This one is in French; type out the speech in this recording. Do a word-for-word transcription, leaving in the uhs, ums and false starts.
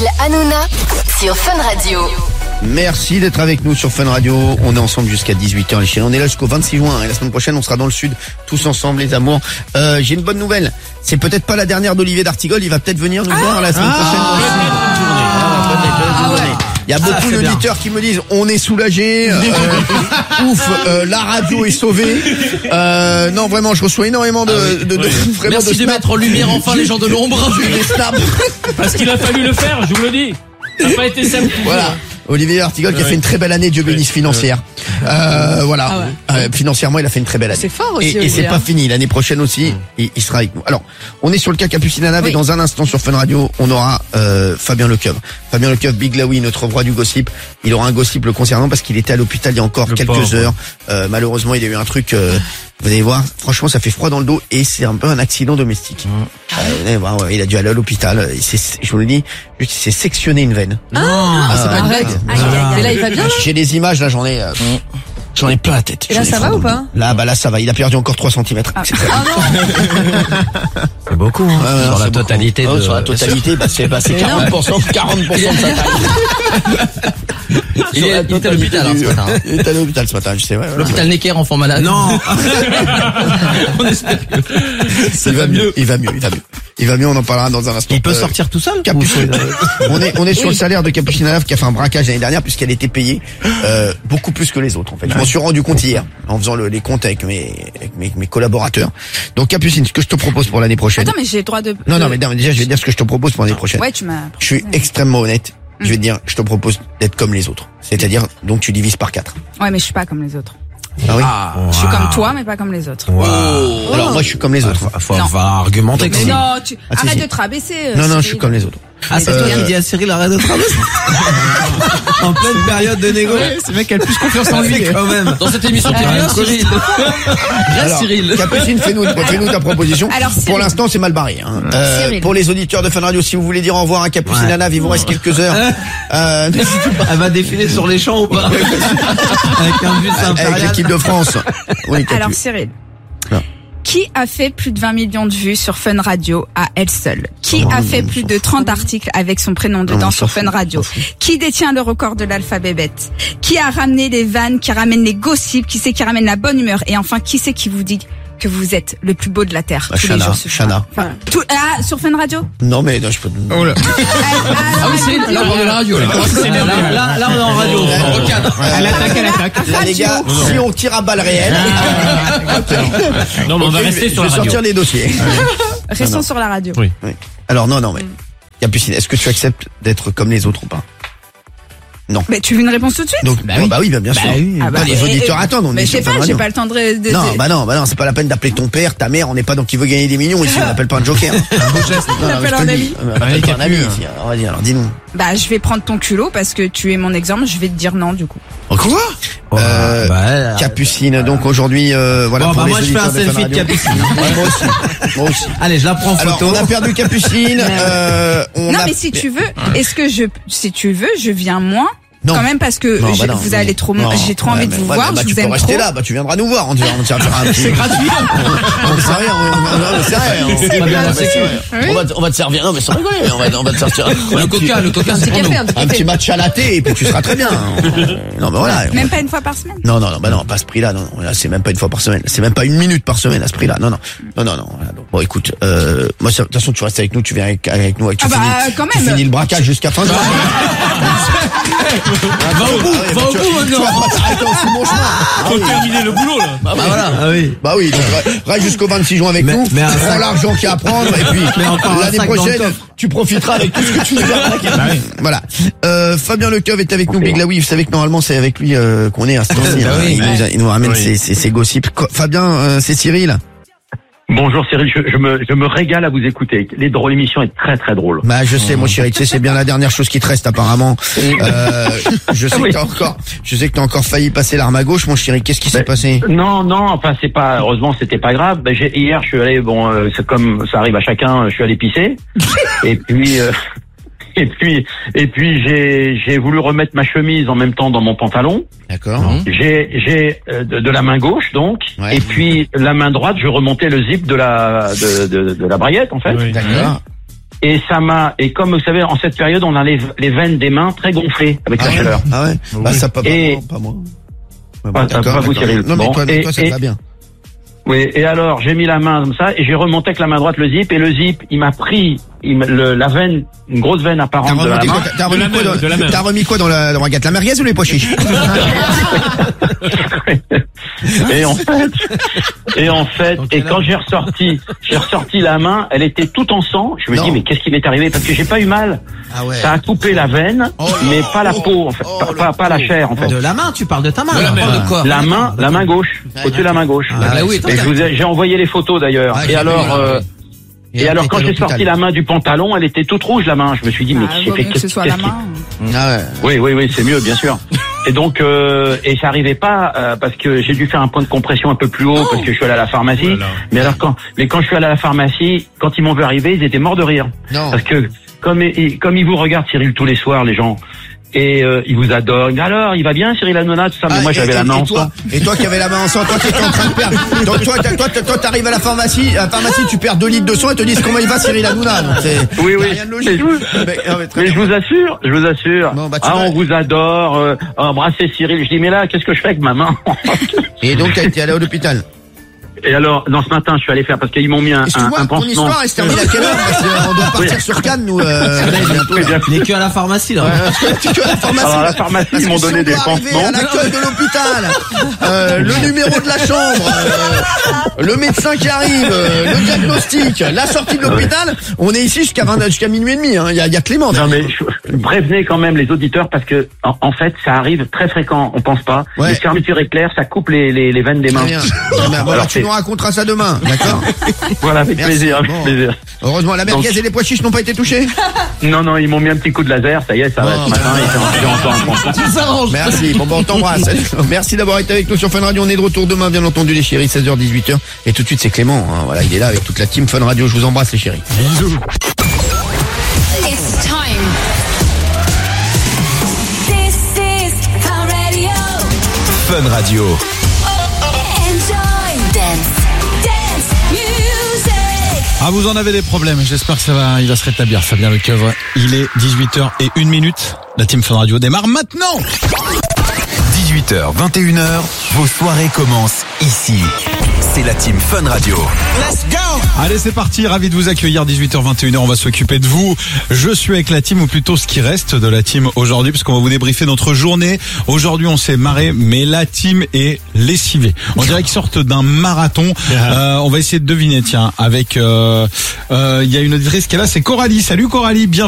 Hanouna sur Fun Radio. Merci d'être avec nous sur Fun Radio. On est ensemble jusqu'à dix-huit heures les chiens. On est là jusqu'au vingt-six juin et la semaine prochaine on sera dans le sud tous ensemble les amours. Euh, j'ai une bonne nouvelle. C'est peut-être pas la dernière d'Olivier d'Artigol. Il va peut-être venir nous ah voir la semaine prochaine. Ah, ah, peut-être, peut-être ah ouais. Il y a beaucoup ah, d'auditeurs qui me disent on est soulagés, euh, ouf, euh, la radio est sauvée. Euh, non vraiment, je reçois énormément de, ah oui, de, de, oui. de vraiment Merci de, de mettre en lumière enfin les gens de l'ombre. Parce qu'il a fallu le faire, je vous le dis. Ça n'a pas été simple. Voilà. Olivier Artigol qui a fait une très belle année, Dieu bénisse, financière. Euh, voilà. Ah ouais. euh, financièrement, il a fait une très belle année. C'est fort aussi. Et, et c'est pas fini. L'année prochaine aussi, il, il sera avec nous. Alors, on est sur le cas Capucine Hanouna oui. Et dans un instant sur Fun Radio, on aura euh, Fabien Lecoeuf. Fabien Lecoeuf, Big Laoui, notre roi du gossip. Il aura un gossip le concernant parce qu'il était à l'hôpital il y a encore le quelques pauvre. heures. Euh, malheureusement, il a eu un truc. Euh, vous allez voir, franchement, ça fait froid dans le dos et c'est un peu un accident domestique. Mmh. Euh, ouais, ouais, il a dû aller à l'hôpital. Il s'est, je vous le dis, il s'est sectionné une veine. Ah, ah c'est pas une blague. Et là, il va bien. J'ai des images, là, j'en ai, euh, j'en ai plein la tête. Et là, ça va ou pas? Là, bah là, ça va. Il a perdu encore trois centimètres. Ah, ah non. C'est beaucoup, hein. Ah, sur, non, la c'est totalité beaucoup. de... Oh, sur la totalité, bah, c'est, bah, c'est quarante pour cent, quarante pour cent de sa taille. Il est, il est à l'hôpital, hein, ce matin. Il est à l'hôpital ce matin, je sais, ouais. Voilà. L'hôpital Necker, enfant malade. Non! On espère que ça il va mieux. Il va mieux, il va mieux. Il va mieux, on en parlera dans un instant. Il peut euh, sortir tout seul? Capucine. on est, on est sur oui. le salaire de Capucine Hanouna qui a fait un braquage l'année dernière puisqu'elle était payée, euh, beaucoup plus que les autres, en fait. Je m'en suis rendu compte hier, en faisant le, les comptes avec mes, avec mes, mes collaborateurs. Donc, Capucine, ce que je te propose pour l'année prochaine. Attends, mais j'ai le droit de... Non, non, mais, non, mais déjà, je vais te dire ce que je te propose pour l'année prochaine. Ouais, tu m'as... Je suis extrêmement honnête. Je vais te dire, je te propose d'être comme les autres. C'est-à-dire, donc tu divises par quatre. Ouais, mais je suis pas comme les autres. Ah oui? Ah, wow. Je suis comme toi, mais pas comme les autres. Wow. Oh. Alors moi, je suis comme les autres. Faut, faut, faut argumenter. Mais non, tu ah, arrête si, de te rabaisser. Non, non, je suis comme les autres. Ah, c'est euh... toi qui dis à Cyril arrête de te rabaisser. En pleine période de négo. Ouais, c'est le mec qui a le plus confiance en lui quand même. Dans cette émission, t'es bien, Cyril. Reste Cyril. Capucine, fais-nous, fais-nous ta proposition. Alors, pour l'instant, c'est mal barré. Hein. Euh, pour les auditeurs de Fun Radio, si vous voulez dire au revoir à Capucine Hanouna, il vous reste quelques heures. Euh, Elle va défiler sur les champs ou pas? Avec un bus impérial. Avec l'équipe de France. Oui, alors, Cyril. Non. Qui a fait plus de vingt millions de vues sur Fun Radio à elle seule? Qui oh, a fait plus de trente articles avec son prénom dedans non, sur Fun Radio? Qui détient le record de l'alphabet bête? Qui a ramené les vannes, qui ramène les gossips, qui c'est qui ramène la bonne humeur? Et enfin, qui c'est qui vous dit que vous êtes le plus beau de la Terre? Bah, tous Chana, les jours, ce Chana. Enfin, tout, ah, sur Fun Radio? Non, mais non, je peux. Oh là. Ah oui, c'est là, on est à la radio, là. Là, là, là, on est en radio. Au cadre. Elle attaque, elle attaque. Là, les gars, si on tire à balles réelles. Non, mais on va rester sur la radio. Je vais sortir les dossiers. Restons sur la radio. Oui. Alors, non, non, mais. Capucine, est-ce que tu acceptes d'être comme les autres ou pas? Non. Mais tu veux une réponse tout de suite? Donc, bah oui, bah oui, bah bien bah sûr. Oui. Ah bah, les auditeurs et, attendent, on mais est je sais pas, j'ai pas le temps de, de Non, bah non, bah non, c'est pas la peine d'appeler ton père, ta mère, on n'est pas dans qui veut gagner des millions ici, on n'appelle pas un joker. Un beau geste. On appelle un ami. On appelle pas un ami ici. Alors, vas-y, alors dis-nous. Bah, je vais prendre ton culot parce que tu es mon exemple, je vais te dire non, du coup. Quoi? Euh, bah, Capucine, euh, donc aujourd'hui, euh, voilà. Bon, pour bah les moi je fais un selfie de Capucine. Ouais, moi aussi. Moi aussi. Allez, je la prends en photo. Alors, on a perdu Capucine, euh, on Non, a... mais si tu veux, est-ce que je, si tu veux, je viens moins? Non. Quand même parce que non, je, bah non, vous non, allez trop, non, j'ai trop ouais, envie de vous ouais, voir, bah, je tu vous peux aime rester trop. là, bah tu viendras nous voir, on te on te servira un petit. C'est gratuit. On te servir, on c'est vrai. On va on va te servir, non mais sans rigoler, on va on va te sortir le coca, le coca c'est pour nous. Un petit match à la thé et puis tu seras très bien. Non mais voilà. Même pas une fois par semaine. Non non non, bah non, pas à ce prix-là, non, là c'est même pas une fois par semaine, c'est même pas une minute par semaine à ce prix-là. Non non. Non non non. Bon écoute, euh moi de toute façon tu restes avec nous, tu viens avec avec nous, tu finis tu finis le braquage jusqu'à fin de journée. Va au bout, va au bout maintenant. Faut terminer le boulot là. Bah voilà. Ah oui. Bah oui, donc reste jusqu'au vingt-six juin avec nous. Mais prends l'argent qu'il y a à prendre et puis l'année prochaine, tu profiteras avec tout ce que tu veux. Voilà. Euh, Fabien Lecoeuf est avec nous, Big Laoui. Vous savez que normalement c'est avec lui euh, qu'on est à ce temps-ci. Hein. Il, nous, il nous ramène oui. ses, ses, ses gossips. Fabien, euh, c'est Cyril. Bonjour Cyril, je, je me je me régale à vous écouter. Les drôles, l'émission est très très drôle. Bah je sais, mon chéri, tu sais, c'est bien la dernière chose qui te reste apparemment. Euh, je sais oui. que t'as encore, je sais que t'as encore failli passer l'arme à gauche, mon chéri. Qu'est-ce qui ben, s'est passé? Non, non, enfin c'est pas, heureusement c'était pas grave. Ben, j'ai, hier je suis allé, bon, euh, c'est comme ça arrive à chacun, je suis allé pisser. Et puis. Euh, Et puis, et puis j'ai j'ai voulu remettre ma chemise en même temps dans mon pantalon. D'accord. J'ai j'ai euh, de, de la main gauche donc, ouais. Et puis la main droite, je remontais le zip de la de de, de la braguette en fait. Oui, d'accord. et ça m'a, et comme vous savez, en cette période, on a les, les veines des mains très gonflées avec Ah la ouais. chaleur. Ah ouais. Bah ça pas, Et- pas, pas moi. Ouais, Pas- d'accord, pas vous, d'accord. Cyril. Non mais Bon, toi, mais et- toi ça et- te va bien. Oui, et alors j'ai mis la main comme ça et j'ai remonté avec la main droite le zip et le zip il m'a pris il m'a- le, la veine, une grosse veine T'as apparente de la remonté main. quoi, t'as De la remis quoi main, de la dans, main. t'as remis quoi dans la, dans la gâte, la merguez ou les pois chiches? Et en fait, et en fait, et quand j'ai ressorti, j'ai ressorti la main, elle était toute en sang. Je me Non. dis mais qu'est-ce qui m'est arrivé parce que j'ai pas eu mal. Ah ouais. Ça a coupé la veine, Oh, mais pas la oh, peau en fait, oh, pas, le pas, pas la pauvre. chair en fait. De la main, tu parles de ta main. De la là. main. Pas de quoi. La main, la main gauche, au-dessus de la main gauche. Ah, bah oui, Et je vous ai, j'ai envoyé les photos d'ailleurs. Ah, et j'ai alors, vu, euh, et, alors quand j'ai sorti la main du pantalon, elle était toute rouge la main. Je me suis dit mais Ah, j'ai vaut fait mieux que qu'est-ce ce soit qu'est-ce la qui- main. Ah ouais. Oui, oui, oui, c'est mieux, bien sûr. Et donc, euh, et j'arrivais pas euh, parce que j'ai dû faire un point de compression un peu plus haut parce que je suis allé à la pharmacie. Oh là là. Mais alors quand, mais quand je suis allé à la pharmacie, quand ils m'ont vu arriver, ils étaient morts de rire Non. parce que comme ils, comme ils vous regardent Cyril tous les soirs, les gens, et euh, ils vous adorent. Mais alors, il va bien Cyril Hanouna, tout ça. Mais Ah, moi, et- j'avais et- la main et en toi, sang. et toi qui avais la main en sang, toi qui étais en train de perdre. Donc toi, t'as- toi, t'as- toi, t'arrives à la pharmacie, à la pharmacie, tu perds deux litres de sang et te disent comment il va Cyril Hanouna. Donc c'est, Oui, y a oui. rien de logique. Mais je vous- Mais- ah, mais très Mais je bien. vous assure, je vous assure. Bon, bah, tu ah, vas- on vous adore. Euh, embrassez Cyril. Je dis mais là, qu'est-ce que je fais avec ma main? Et donc t'as été allé à l'hôpital. Et alors, dans ce matin, je suis allé faire parce qu'ils m'ont mis un, un, Excuse-moi, un ton pansement. histoire, elle se termine à quelle heure? Parce qu'on doit partir Oui. sur Cannes, nous, euh, bientôt. Oui, là. bien Il est que à la pharmacie là. Tu vas à la pharmacie. Alors, à la pharmacie, Parce ils que m'ont si donné on des doit arriver pansements. à l'accueil de l'hôpital, euh, le numéro de la chambre, euh, le médecin qui arrive, euh, le diagnostic, la sortie de l'hôpital, on est ici jusqu'à vingt, jusqu'à minuit et demi, hein. Il y a, il y a Clément. Non mais je, prévenez quand même les auditeurs parce que en, en fait ça arrive très fréquent, on pense pas. Ouais. Les fermetures éclairs, ça coupe les, les, les veines des mains. Très bien. Très bien. Bon, Alors, bah, tu c'est- nous raconteras ça demain, d'accord? Voilà, avec Merci. plaisir, avec Bon. plaisir. Heureusement, la merguez Donc- et les pois chiches n'ont pas été touchés. Non non, ils m'ont mis un petit coup de laser, ça y est, ça va Bon, ce matin, ils sont encore en France. Merci. Bon, bon, on t'embrasse. Merci d'avoir été avec nous sur Fun Radio. On est de retour demain, bien entendu, les chéris, seize heures, dix-huit heures. Et tout de suite, c'est Clément, hein. Voilà, il est là avec toute la team Fun Radio. Je vous embrasse, les chéris. It's time. This is Fun Radio. Fun Radio. Enjoy. Dance. Dance. Music. Ah, vous en avez des problèmes. J'espère que ça va, il va se rétablir. Fabien Lecoeuvre. Il est dix-huit heures et une minute. La team Fun Radio démarre maintenant. dix-huit heures, vingt et une heures, vos soirées commencent ici. C'est la team Fun Radio. Let's go! Allez, c'est parti. Ravi de vous accueillir. dix-huit heures, vingt et une heures. On va s'occuper de vous. Je suis avec la team, ou plutôt ce qui reste de la team aujourd'hui, parce qu'on va vous débriefer notre journée. Aujourd'hui, on s'est marré, mais la team est lessivée. On dirait qu'ils sortent d'un marathon. Euh, on va essayer de deviner, tiens, avec, euh, euh, il y a une auditrice qui est là, c'est Coralie. Salut Coralie, bienvenue.